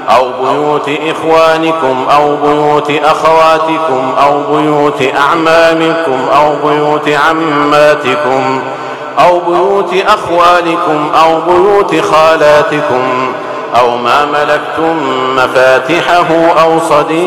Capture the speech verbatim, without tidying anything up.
أو بيوت إخوانكم أو بيوت أخواتكم أو بيوت أعمامكم أو بيوت عماتكم أو بيوت أخوالكم أو بيوت خالاتكم أو ما ملكتم مفاتحه أو صديقكم